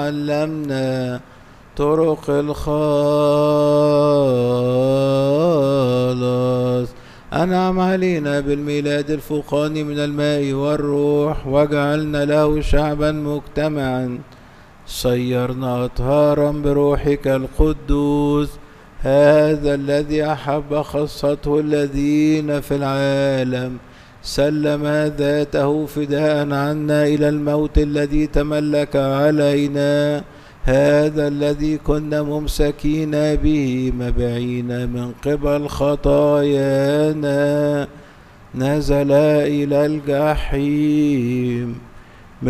علمنا طرق الخلاص. أنعم علينا بالميلاد الفوقاني من الماء والروح، وجعلنا له شعبا مجتمعا، صيرنا أطهارا بروحك القدوس. هذا الذي أحب خاصته الذين في العالم، سلم ذاته فداء عنا إلى الموت الذي تملك علينا. هذا الذي كنا ممسكين به مبعين من قبل خطايانا، نزل إلى الجحيم